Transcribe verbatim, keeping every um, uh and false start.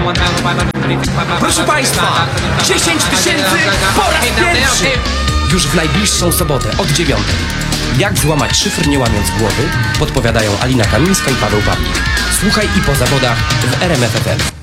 Proszę Państwa, dziesięć tysięcy po raz pierwszy! Już w najbliższą sobotę od dziewiątej. Jak złamać szyfr nie łamiąc głowy, podpowiadają Alina Kamińska i Paweł Pawlik. Słuchaj i po zawodach w R M F F M.